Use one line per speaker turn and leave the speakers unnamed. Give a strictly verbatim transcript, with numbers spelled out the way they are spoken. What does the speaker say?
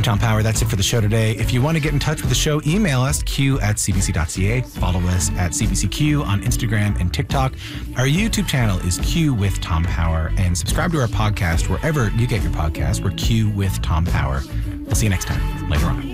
Tom Power. That's it for the show today. If you want to get in touch with the show, email us, q at c b c dot c a. Follow us at C B C Q on Instagram and TikTok. Our YouTube channel is Q with Tom Power. And subscribe to our podcast wherever you get your podcasts. We're Q with Tom Power. We'll see you next time. Later on.